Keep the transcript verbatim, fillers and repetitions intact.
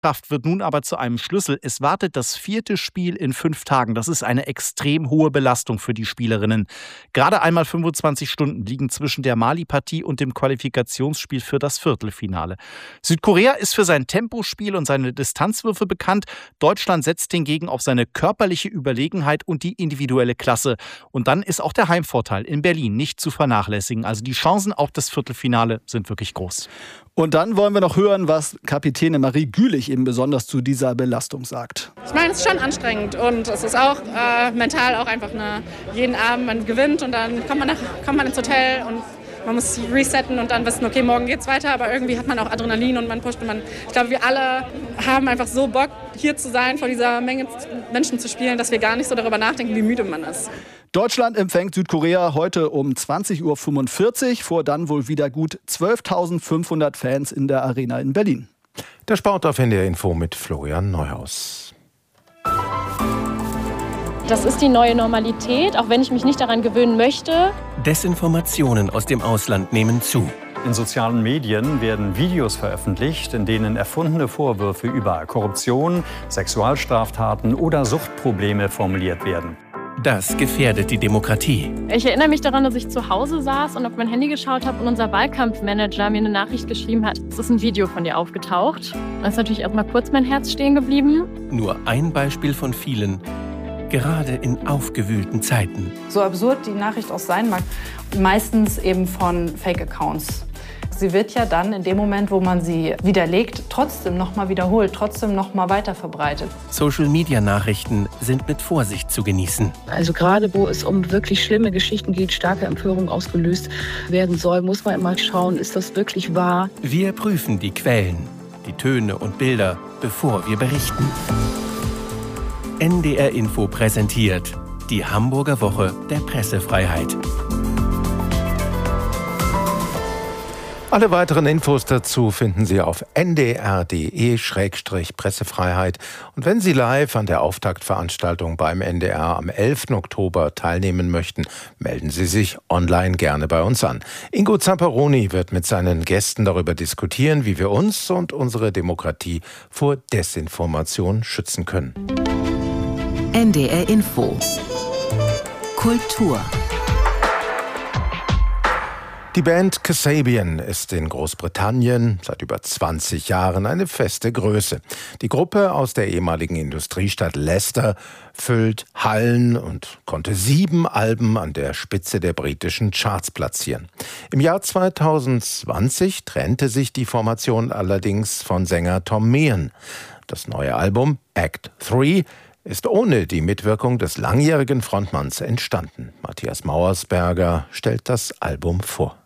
Kraft wird nun aber zu einem Schlüssel. Es wartet das vierte Spiel in fünf Tagen. Das ist eine extrem hohe Belastung für die Spielerinnen. Gerade einmal fünfundzwanzig Stunden liegen zwischen der Mali-Partie und dem Qualifikationsspiel für das Viertelfinale. Südkorea ist für sein Tempospiel und seine Distanzwürfe bekannt. Deutschland setzt hingegen auf seine körperliche Überlegenheit und die individuelle Klasse. Und dann ist auch der Heimvorteil in Berlin nicht zu vernachlässigen. Also die Chancen auf das Viertelfinale sind wirklich groß. Und dann wollen wir noch hören, was Kapitänin Marie Gülich eben besonders zu dieser Belastung sagt. Ich meine, es ist schon anstrengend und es ist auch äh, mental auch einfach eine, jeden Abend man gewinnt und dann kommt man, nach, kommt man ins Hotel und man muss resetten und dann wissen, okay, morgen geht's weiter, aber irgendwie hat man auch Adrenalin und man pusht und man, ich glaube, wir alle haben einfach so Bock, hier zu sein, vor dieser Menge Menschen zu spielen, dass wir gar nicht so darüber nachdenken, wie müde man ist. Deutschland empfängt Südkorea heute um zwanzig Uhr fünfundvierzig, vor dann wohl wieder gut zwölftausendfünfhundert Fans in der Arena in Berlin. Der Sport auf N D R Info mit Florian Neuhaus. Das ist die neue Normalität, auch wenn ich mich nicht daran gewöhnen möchte. Desinformationen aus dem Ausland nehmen zu. In sozialen Medien werden Videos veröffentlicht, in denen erfundene Vorwürfe über Korruption, Sexualstraftaten oder Suchtprobleme formuliert werden. Das gefährdet die Demokratie. Ich erinnere mich daran, dass ich zu Hause saß und auf mein Handy geschaut habe und unser Wahlkampfmanager mir eine Nachricht geschrieben hat. Es ist ein Video von dir aufgetaucht. Da ist natürlich erstmal kurz mein Herz stehen geblieben. Nur ein Beispiel von vielen, gerade in aufgewühlten Zeiten. So absurd die Nachricht auch sein mag, meistens eben von Fake-Accounts. Sie wird ja dann in dem Moment, wo man sie widerlegt, trotzdem nochmal wiederholt, trotzdem nochmal weiterverbreitet. Social-Media-Nachrichten sind mit Vorsicht zu genießen. Also gerade wo es um wirklich schlimme Geschichten geht, starke Empörung ausgelöst werden soll, muss man immer schauen, ist das wirklich wahr? Wir prüfen die Quellen, die Töne und Bilder, bevor wir berichten. N D R Info präsentiert die Hamburger Woche der Pressefreiheit. Alle weiteren Infos dazu finden Sie auf n d r punkt d e Schrägstrich Pressefreiheit. Und wenn Sie live an der Auftaktveranstaltung beim N D R am elften Oktober teilnehmen möchten, melden Sie sich online gerne bei uns an. Ingo Zamperoni wird mit seinen Gästen darüber diskutieren, wie wir uns und unsere Demokratie vor Desinformation schützen können. N D R Info Kultur. Die Band Kasabian ist in Großbritannien seit über zwanzig Jahren eine feste Größe. Die Gruppe aus der ehemaligen Industriestadt Leicester füllt Hallen und konnte sieben Alben an der Spitze der britischen Charts platzieren. Im Jahr zweitausendzwanzig trennte sich die Formation allerdings von Sänger Tom Meehan. Das neue Album Act drei ist ohne die Mitwirkung des langjährigen Frontmanns entstanden. Matthias Mauersberger stellt das Album vor.